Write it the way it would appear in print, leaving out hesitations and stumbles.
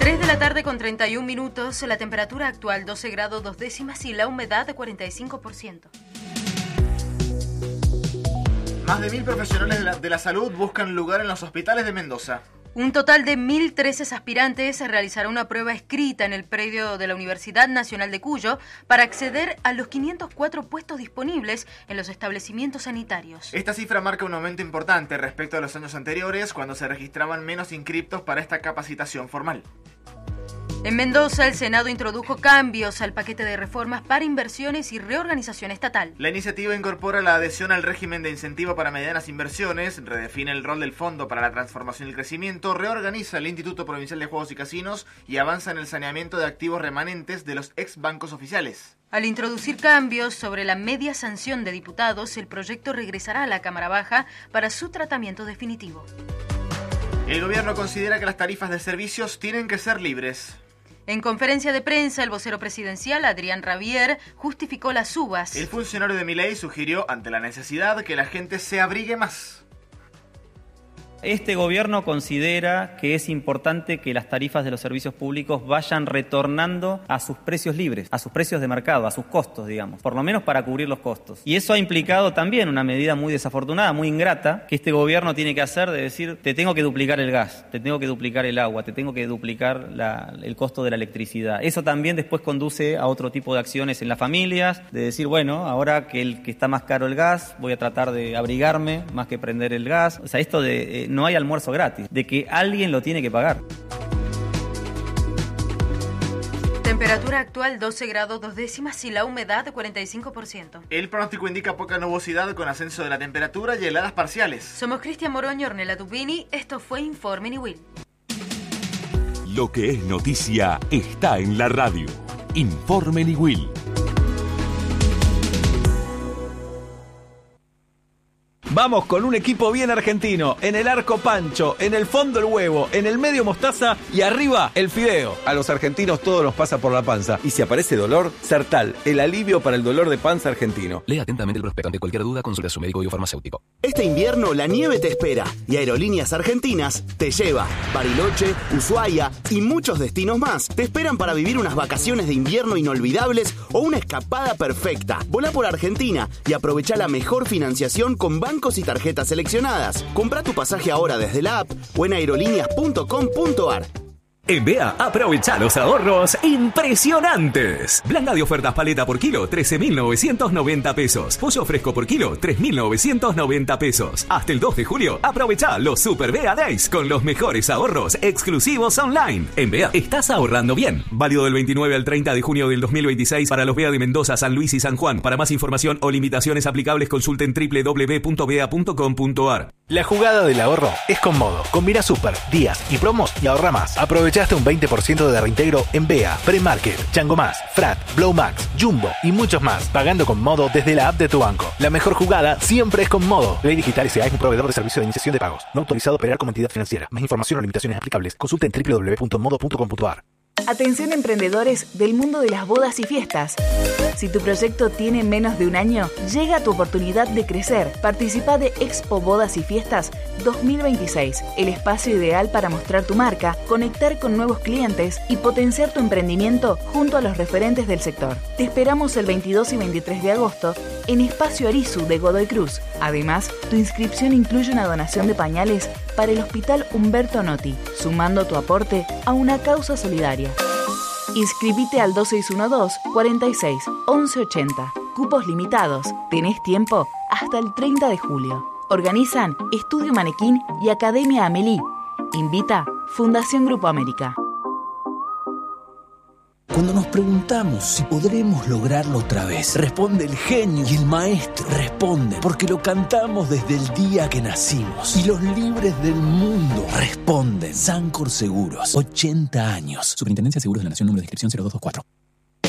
3 de la tarde con 31 minutos, la temperatura actual 12 grados 2 décimas y la humedad de 45%. Más de 1.000 profesionales de la salud buscan lugar en los hospitales de Mendoza. Un total de 1.013 aspirantes realizará una prueba escrita en el predio de la Universidad Nacional de Cuyo para acceder a los 504 puestos disponibles en los establecimientos sanitarios. Esta cifra marca un aumento importante respecto a los años anteriores, cuando se registraban menos inscriptos para esta capacitación formal. En Mendoza, el Senado introdujo cambios al paquete de reformas para inversiones y reorganización estatal. La iniciativa incorpora la adhesión al régimen de incentivo para medianas inversiones, redefine el rol del Fondo para la Transformación y el Crecimiento, reorganiza el Instituto Provincial de Juegos y Casinos y avanza en el saneamiento de activos remanentes de los ex bancos oficiales. Al introducir cambios sobre la media sanción de diputados, el proyecto regresará a la Cámara Baja para su tratamiento definitivo. El gobierno considera que las tarifas de servicios tienen que ser libres. En conferencia de prensa, el vocero presidencial, Adrián Rabier, justificó las subas. El funcionario de Milei sugirió, ante la necesidad, que la gente se abrigue más. Este gobierno considera que es importante que las tarifas de los servicios públicos vayan retornando a sus precios libres, a sus precios de mercado, a sus costos, digamos, por lo menos para cubrir los costos. Y eso ha implicado también una medida muy desafortunada, muy ingrata, que este gobierno tiene que hacer, de decir, te tengo que duplicar el gas, te tengo que duplicar el agua, te tengo que duplicar el costo de la electricidad. Eso también después conduce a otro tipo de acciones en las familias, de decir, bueno, ahora que está más caro el gas, voy a tratar de abrigarme más que prender el gas. O sea, esto de no hay almuerzo gratis, de que alguien lo tiene que pagar. Temperatura actual 12 grados 2 décimas y la humedad de 45%. El pronóstico indica poca nubosidad con ascenso de la temperatura y heladas parciales. Somos Cristian Moroño y Ornella Tupini. Esto fue Informe Niwil. Lo que es noticia está en la radio. Informe Niwil. Vamos con un equipo bien argentino. En el arco Pancho, en el fondo el huevo, en el medio mostaza y arriba el fideo. A los argentinos todo nos pasa por la panza. Y si aparece dolor, Sertal, el alivio para el dolor de panza argentino. Lea atentamente el prospecto. Ante cualquier duda, consulta a su médico o farmacéutico. Este invierno la nieve te espera y Aerolíneas Argentinas te lleva. Bariloche, Ushuaia y muchos destinos más te esperan para vivir unas vacaciones de invierno inolvidables o una escapada perfecta. Volá por Argentina y aprovecha la mejor financiación con bancos y tarjetas seleccionadas. Compra tu pasaje ahora desde la app o en aerolíneas.com.ar. En BEA, aprovecha los ahorros impresionantes. Blanda de ofertas paleta por kilo, 13.990 pesos. Pollo fresco por kilo, 3.990 pesos. Hasta el 2 de julio, aprovecha los Super BEA Days con los mejores ahorros exclusivos online. En BEA, estás ahorrando bien. Válido del 29 al 30 de junio del 2026 para los BEA de Mendoza, San Luis y San Juan. Para más información o limitaciones aplicables, consulten www.bea.com.ar. La jugada del ahorro es con Modo. Combina super, días y promos y ahorra más. Aprovechaste un 20% de reintegro en BEA, Premarket, Chango Más, Frat, Blow Max, Jumbo y muchos más. Pagando con Modo desde la app de tu banco. La mejor jugada siempre es con Modo. Ley Digital S.A. es un proveedor de servicio de iniciación de pagos. No autorizado a operar como entidad financiera. Más información o limitaciones aplicables. Consulta en www.modo.com.ar. Atención emprendedores del mundo de las bodas y fiestas. Si tu proyecto tiene menos de un año, llega tu oportunidad de crecer. Participa de Expo Bodas y Fiestas 2026, el espacio ideal para mostrar tu marca, conectar con nuevos clientes y potenciar tu emprendimiento junto a los referentes del sector. Te esperamos el 22 y 23 de agosto en Espacio Arizu de Godoy Cruz. Además, tu inscripción incluye una donación de pañales para el Hospital Humberto Notti, sumando tu aporte a una causa solidaria. Inscribite al 2612 46 1180. Cupos limitados. Tenés tiempo hasta el 30 de julio. Organizan Estudio Manequín y Academia Amelie. Invita Fundación Grupo América. Cuando nos preguntamos si podremos lograrlo otra vez, responde el genio y el maestro. Responden porque lo cantamos desde el día que nacimos. Y los libres del mundo responden. Sancor Seguros, 80 años. Superintendencia de Seguros de la Nación, número de inscripción 0224.